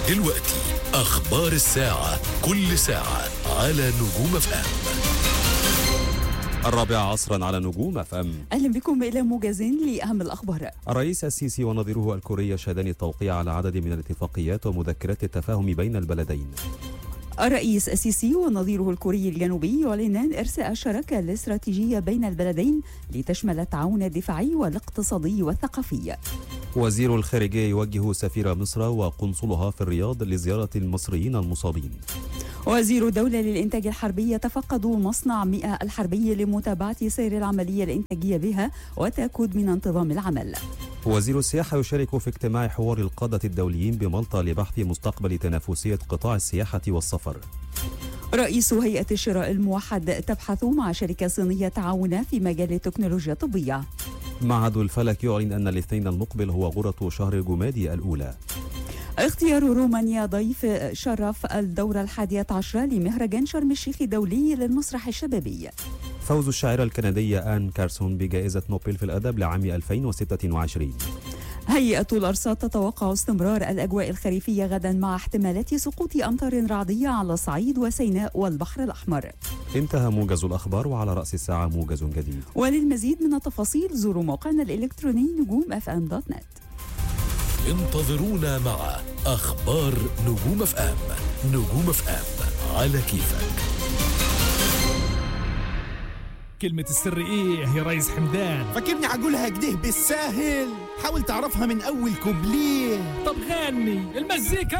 دلوقتي أخبار الساعة، كل ساعة على نجوم FM. 4 على نجوم FM. أهلا بكم إلى موجز لأهم الأخبار. الرئيس السيسي ونظيره الكوري يشهدان التوقيع على عدد من الاتفاقيات ومذكرات التفاهم بين البلدين. الرئيس السيسي ونظيره الكوري الجنوبي يعلنان إرساء الشراكة الاستراتيجية بين البلدين لتشمل التعاون الدفاعي والاقتصادي والثقافي. وزير الخارجية يوجه سفير مصر وقنصلها في الرياض لزيارة المصريين المصابين. وزير الدولة للإنتاج الحربي يتفقد مصنع مياه الحربي لمتابعة سير العملية الإنتاجية بها والتأكد من انتظام العمل. وزير السياحة يشارك في اجتماع حوار القادة الدوليين بمالطا لبحث مستقبل تنافسية قطاع السياحة والسفر. رئيس هيئة الشراء الموحد تبحث مع شركة صينية تعاون في مجال التكنولوجيا الطبية. معهد الفلك يعلن أن الاثنين المقبل هو غرة شهر جمادي الأولى. اختيار رومانيا ضيف شرف الدورة 11 لمهرجان شرم الشيخ الدولي للمسرح الشبابي. فوز الشاعرة الكندية آن كارسون بجائزة نوبل في الأدب لعام 2026. هيئة الأرصاد تتوقع استمرار الأجواء الخريفية غدا مع احتمالات سقوط أمطار رعدية على الصعيد وسيناء والبحر الأحمر. انتهى موجز الأخبار، وعلى رأس الساعة موجز جديد. وللمزيد من التفاصيل زوروا موقعنا الإلكتروني نجوم.fm.net. انتظرونا مع أخبار نجوم FM. نجوم FM على كيفك. كلمة السر ايه يا ريس حمدان؟ فاكرني عقولها كده بالساهل؟ حاول تعرفها من اول كوبليه. طب غني المزيكا.